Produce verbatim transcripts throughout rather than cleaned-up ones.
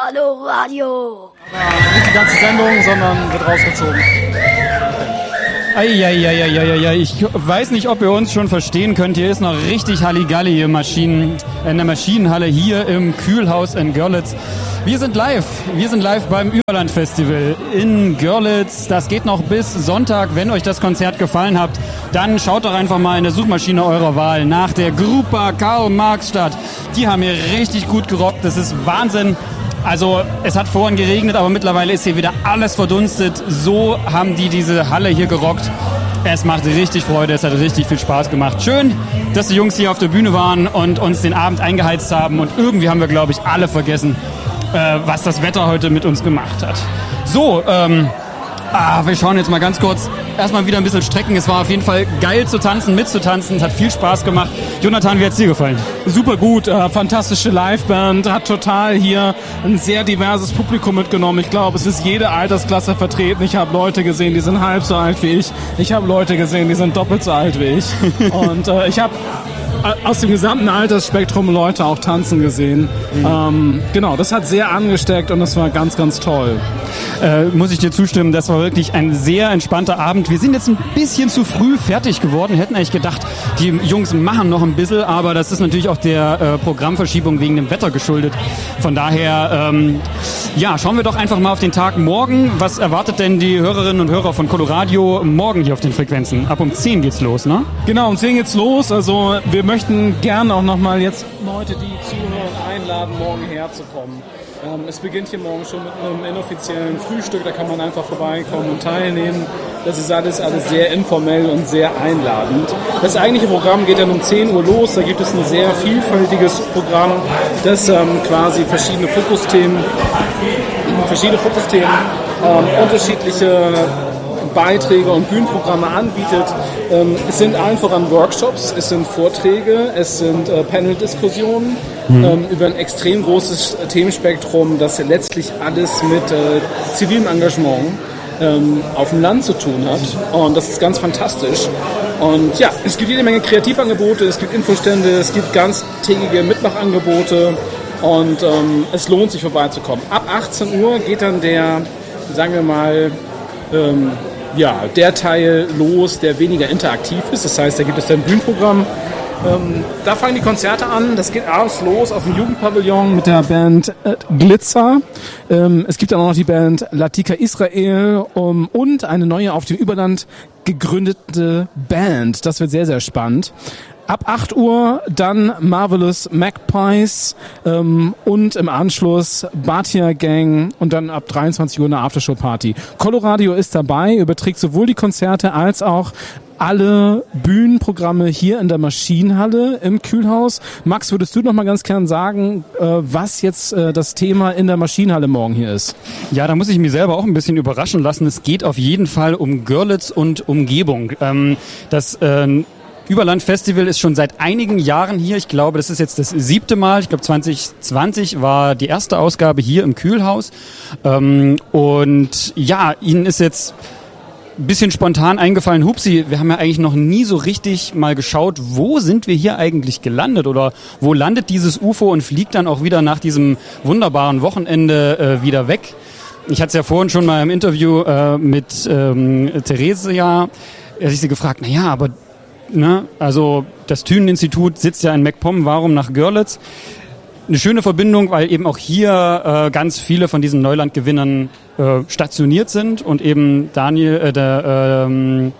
Coloradio. Aber nicht die ganze Sendung, sondern wird rausgezogen. Eieieiei, ich weiß nicht, ob ihr uns schon verstehen könnt. Hier ist noch richtig Halligalli im Maschinen, in der Maschinenhalle hier im Kühlhaus in Görlitz. Wir sind live. Wir sind live beim Überland-Festival in Görlitz. Das geht noch bis Sonntag. Wenn euch das Konzert gefallen hat, dann schaut doch einfach mal in der Suchmaschine eurer Wahl nach der Grupa Karl-Marx-Stadt. Die haben hier richtig gut gerockt. Das ist Wahnsinn. Also es hat vorhin geregnet, aber mittlerweile ist hier wieder alles verdunstet. So haben die diese Halle hier gerockt. Es macht richtig Freude, es hat richtig viel Spaß gemacht. Schön, dass die Jungs hier auf der Bühne waren und uns den Abend eingeheizt haben. Und irgendwie haben wir, glaube ich, alle vergessen, äh, was das Wetter heute mit uns gemacht hat. So, ähm... Ah, wir schauen jetzt mal ganz kurz. Erstmal wieder ein bisschen strecken. Es war auf jeden Fall geil zu tanzen, mitzutanzen. Es hat viel Spaß gemacht. Jonathan, wie hat's dir gefallen? Super gut, äh, fantastische Liveband. Hat total hier ein sehr diverses Publikum mitgenommen. Ich glaube, es ist jede Altersklasse vertreten. Ich habe Leute gesehen, die sind halb so alt wie ich. Ich habe Leute gesehen, die sind doppelt so alt wie ich. Und äh, ich habe aus dem gesamten Altersspektrum Leute auch tanzen gesehen. Mhm. Ähm, genau, das hat sehr angesteckt und das war ganz, ganz toll. Äh, muss ich dir zustimmen, das war wirklich ein sehr entspannter Abend. Wir sind jetzt ein bisschen zu früh fertig geworden. Wir hätten eigentlich gedacht, die Jungs machen noch ein bisschen, aber das ist natürlich auch der äh, Programmverschiebung wegen dem Wetter geschuldet. Von daher, ähm, ja, schauen wir doch einfach mal auf den Tag morgen. Was erwartet denn die Hörerinnen und Hörer von Coloradio morgen hier auf den Frequenzen? Ab um zehn geht's los, ne? Genau, um zehn geht's los. Also wir möchten gerne auch nochmal jetzt Leute, die zuhören, einladen, morgen herzukommen. Ähm, es beginnt hier morgen schon mit einem inoffiziellen Frühstück, da kann man einfach vorbeikommen und teilnehmen. Das ist alles, alles sehr informell und sehr einladend. Das eigentliche Programm geht dann um zehn Uhr los, da gibt es ein sehr vielfältiges Programm, das ähm, quasi verschiedene Fokusthemen, verschiedene Fokusthemen, ähm, unterschiedliche Beiträge und Bühnenprogramme anbietet. Ähm, es sind allen voran Workshops, es sind Vorträge, es sind äh, Panel-Diskussionen mhm. ähm, über ein extrem großes Themenspektrum, das letztlich alles mit äh, zivilem Engagement ähm, auf dem Land zu tun hat. Und das ist ganz fantastisch. Und ja, es gibt jede Menge Kreativangebote, es gibt Infostände, es gibt ganztägige Mitmachangebote und ähm, es lohnt sich vorbeizukommen. Ab achtzehn Uhr geht dann der, sagen wir mal, ähm, ja, der Teil los, der weniger interaktiv ist. Das heißt, da gibt es dann ein Bühnenprogramm. Ähm, da fangen die Konzerte an. Das geht abends los auf dem Jugendpavillon mit der Band äh, Glitzer. Ähm, es gibt dann auch noch die Band Latika Israel um, und eine neue auf dem Überland gegründete Band. Das wird sehr, sehr spannend. Ab acht Uhr dann Marvelous Magpies ähm, und im Anschluss Batia Gang und dann ab dreiundzwanzig Uhr eine Aftershow-Party. Coloradio ist dabei, überträgt sowohl die Konzerte als auch alle Bühnenprogramme hier in der Maschinenhalle im Kühlhaus. Max, würdest du noch mal ganz gern sagen, äh, was jetzt äh, das Thema in der Maschinenhalle morgen hier ist? Ja, da muss ich mich selber auch ein bisschen überraschen lassen. Es geht auf jeden Fall um Görlitz und Umgebung. Ähm, das äh, Überland-Festival ist schon seit einigen Jahren hier. Ich glaube, das ist jetzt das siebte Mal. Ich glaube, zwanzig zwanzig war die erste Ausgabe hier im Kühlhaus. Ähm, und ja, Ihnen ist jetzt ein bisschen spontan eingefallen, Hupsi, wir haben ja eigentlich noch nie so richtig mal geschaut, wo sind wir hier eigentlich gelandet oder wo landet dieses U F O und fliegt dann auch wieder nach diesem wunderbaren Wochenende äh, wieder weg. Ich hatte es ja vorhin schon mal im Interview äh, mit ähm, Theresia, als ich sie gefragt, na ja, aber Ne? Also das Thünen-Institut sitzt ja in MacPom, warum nach Görlitz? Eine schöne Verbindung, weil eben auch hier äh, ganz viele von diesen Neulandgewinnern äh, stationiert sind und eben Daniel, äh, der, ähm,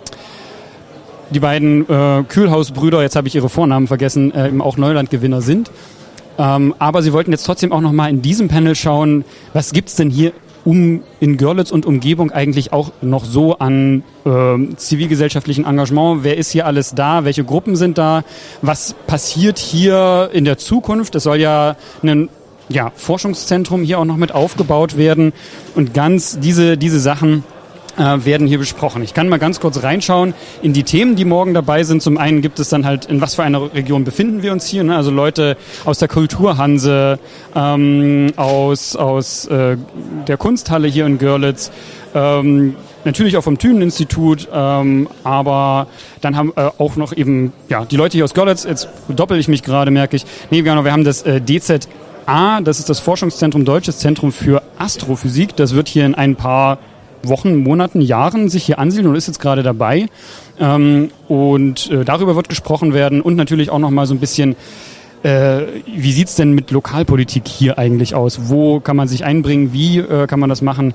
die beiden äh, Kühlhausbrüder, jetzt habe ich ihre Vornamen vergessen, äh, eben auch Neulandgewinner sind. Ähm, aber sie wollten jetzt trotzdem auch nochmal in diesem Panel schauen, was gibt's denn hier um in Görlitz und Umgebung eigentlich auch noch so an äh, zivilgesellschaftlichen Engagement? Wer ist hier alles da? Welche Gruppen sind da? Was passiert hier in der Zukunft? Es soll ja ein ja, Forschungszentrum hier auch noch mit aufgebaut werden. Und ganz diese, diese Sachen äh, werden hier besprochen. Ich kann mal ganz kurz reinschauen in die Themen, die morgen dabei sind. Zum einen gibt es dann halt, in was für einer Region befinden wir uns hier, ne? Also Leute aus der Kulturhanse, ähm, aus, aus äh, der Kunsthalle hier in Görlitz, ähm, natürlich auch vom Thünen-Institut, ähm, aber dann haben äh, auch noch eben ja die Leute hier aus Görlitz, jetzt doppel ich mich gerade, merke ich. Nee, genau, wir haben das äh, D Z A, das ist das Forschungszentrum Deutsches Zentrum für Astrophysik. Das wird hier in ein paar Wochen, Monaten, Jahren sich hier ansiedeln und ist jetzt gerade dabei. Ähm, und äh, darüber wird gesprochen werden und natürlich auch nochmal so ein bisschen, äh, wie sieht's denn mit Lokalpolitik hier eigentlich aus? Wo kann man sich einbringen? Wie äh, kann man das machen?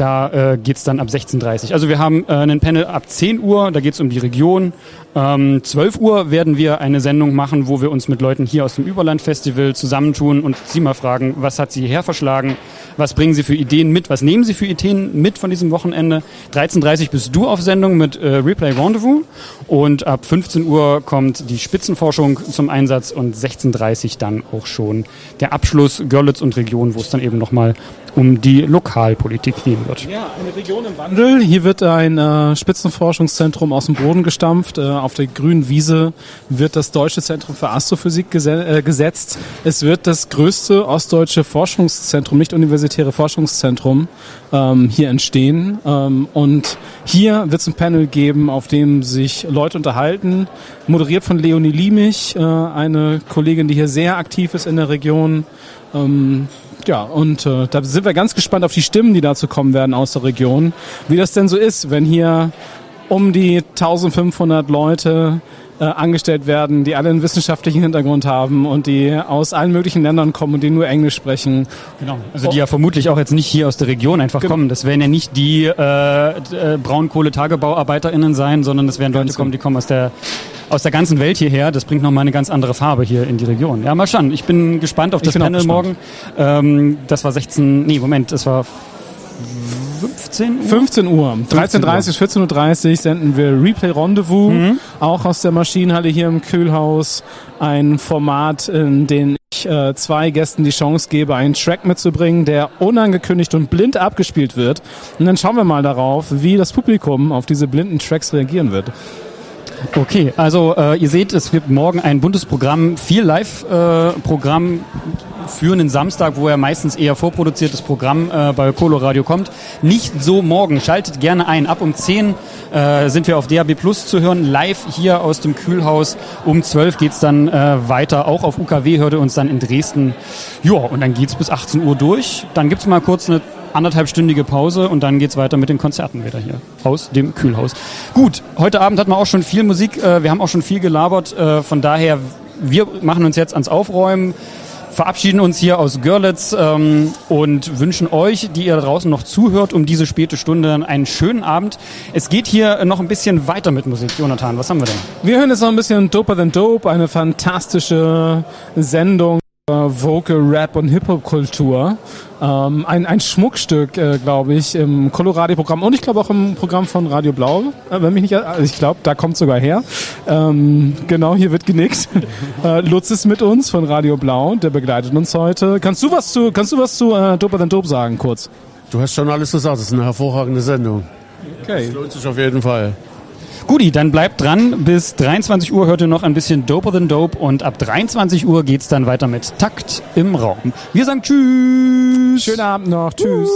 Da äh, geht's dann ab sechzehn Uhr dreißig. Also wir haben äh, einen Panel ab zehn Uhr, da geht's um die Region. Ähm, zwölf Uhr werden wir eine Sendung machen, wo wir uns mit Leuten hier aus dem Überland-Festival zusammentun und sie mal fragen, was hat sie hierher verschlagen? Was bringen sie für Ideen mit? Was nehmen sie für Ideen mit von diesem Wochenende? dreizehn Uhr dreißig bist du auf Sendung mit äh, Replay Rendezvous und ab fünfzehn Uhr kommt die Spitzenforschung zum Einsatz und sechzehn Uhr dreißig dann auch schon der Abschluss Görlitz und Region, wo es dann eben nochmal um die Lokalpolitik gehen wird. Ja, eine Region im Wandel. Hier wird ein äh, Spitzenforschungszentrum aus dem Boden gestampft. Äh, auf der grünen Wiese wird das Deutsche Zentrum für Astrophysik gese- äh, gesetzt. Es wird das größte ostdeutsche Forschungszentrum, nicht universitäre Forschungszentrum, ähm, hier entstehen. Ähm, und hier wird es ein Panel geben, auf dem sich Leute unterhalten, moderiert von Leonie Liemich, äh, eine Kollegin, die hier sehr aktiv ist in der Region. Ähm, Ja, und äh, da sind wir ganz gespannt auf die Stimmen, die dazu kommen werden aus der Region. Wie das denn so ist, wenn hier um die eintausendfünfhundert Leute äh, angestellt werden, die alle einen wissenschaftlichen Hintergrund haben und die aus allen möglichen Ländern kommen und die nur Englisch sprechen. Genau, also die ja vermutlich auch jetzt nicht hier aus der Region einfach Genau. kommen. Das werden ja nicht die äh, äh, Braunkohletagebauarbeiterinnen sein, sondern das werden Leute kommen, die kommen aus der aus der ganzen Welt hierher. Das bringt nochmal eine ganz andere Farbe hier in die Region. Ja, mal schauen. Ich bin gespannt auf das Panel morgen. Ähm, das war sechzehn, nee, Moment, das war fünfzehn Uhr? fünfzehn Uhr. dreizehn Uhr dreißig, vierzehn Uhr dreißig senden wir Replay Rendezvous, mhm. auch aus der Maschinenhalle hier im Kühlhaus. Ein Format, in dem ich äh, zwei Gästen die Chance gebe, einen Track mitzubringen, der unangekündigt und blind abgespielt wird. Und dann schauen wir mal darauf, wie das Publikum auf diese blinden Tracks reagieren wird. Okay, also äh, ihr seht, es gibt morgen ein buntes Programm, viel Live-Programm äh, für einen Samstag, wo ja meistens eher vorproduziertes Programm äh, bei Coloradio kommt. Nicht so morgen, schaltet gerne ein. Ab um zehn äh, sind wir auf D A B Plus zu hören, live hier aus dem Kühlhaus. Um zwölf geht's dann äh, weiter, auch auf U K W hört ihr uns dann in Dresden. Ja, und dann geht's bis achtzehn Uhr durch. Dann gibt's mal kurz eine anderthalbstündige Pause und dann geht's weiter mit den Konzerten wieder hier aus dem Kühlhaus. Gut, heute Abend hatten wir auch schon viel Musik, äh, wir haben auch schon viel gelabert, äh, von daher, wir machen uns jetzt ans Aufräumen, verabschieden uns hier aus Görlitz ähm, und wünschen euch, die ihr draußen noch zuhört, um diese späte Stunde einen schönen Abend. Es geht hier noch ein bisschen weiter mit Musik. Jonathan, was haben wir denn? Wir hören jetzt noch ein bisschen Doper Than Dope, eine fantastische Sendung. Vocal, Rap und Hip-Hop-Kultur. Ähm, ein, ein Schmuckstück, äh, glaube ich, im Coloradio-Programm und ich glaube auch im Programm von Radio Blau. Äh, wenn mich nicht, also ich glaube, da kommt sogar her. Ähm, genau, hier wird genickt. äh, Lutz ist mit uns von Radio Blau, der begleitet uns heute. Kannst du was zu, kannst du was zu äh, Doper Than Dope sagen, kurz? Du hast schon alles gesagt, das ist eine hervorragende Sendung. Okay. Das lohnt sich auf jeden Fall. Guti, dann bleibt dran. Bis dreiundzwanzig Uhr hört ihr noch ein bisschen Doper Than Dope und ab dreiundzwanzig Uhr geht's dann weiter mit Takt im Raum. Wir sagen Tschüss. Schönen Abend noch. Tschüss.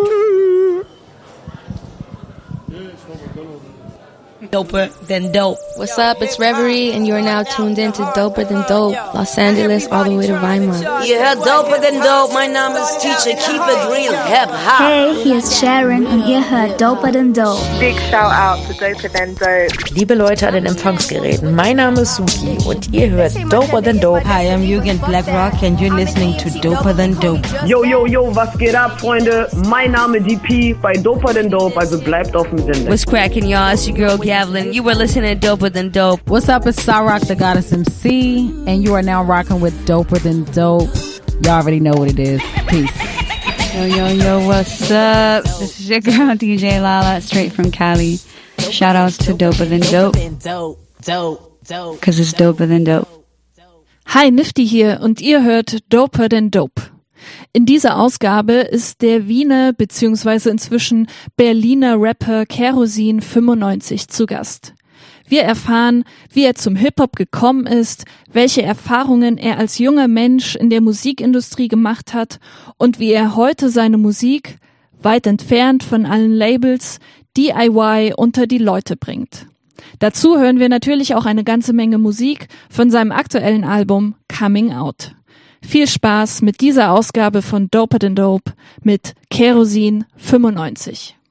Doper Than Dope. What's up? It's Reverie, and you're now tuned in to Doper Than Dope, Los Angeles, all the way to Weimar. Yeah, Doper Than Dope. My name is Teacher. Keep it real hip hop. Hey, hier ist Sharon und ihr hört Doper Than Dope. Big shout out to Doper Than Dope. Liebe Leute an den Empfangsgeräten, mein Name ist Suki und ihr hört Doper Than Dope. Hi, I'm Jürgen Blackrock and you're listening to Doper Than Dope. Yo, yo, yo, was geht ab, Freunde? Mein Name D P bei Doper Than Dope, also bleibt auf dem Sender. What's cracking, y'all? It's your girl Gavlin. You were listening to Doper Than Dope. What's up? It's Cyrock, the Goddess M C, and you are now rocking with Doper Than Dope. Y'all already know what it is. Peace. Yo, yo, yo, what's up? This is your girl D J Lala, straight from Cali. Shout outs to Doper Than Dope. Cause it's Doper Than Dope. Hi, Nifty hier und ihr hört Doper Than Dope. In dieser Ausgabe ist der Wiener bzw. inzwischen Berliner Rapper Kerosin fünfundneunzig zu Gast. Wir erfahren, wie er zum Hip-Hop gekommen ist, welche Erfahrungen er als junger Mensch in der Musikindustrie gemacht hat und wie er heute seine Musik, weit entfernt von allen Labels, D I Y unter die Leute bringt. Dazu hören wir natürlich auch eine ganze Menge Musik von seinem aktuellen Album Coming Out. Viel Spaß mit dieser Ausgabe von Doper Than Dope mit Kerosin fünfundneunzig.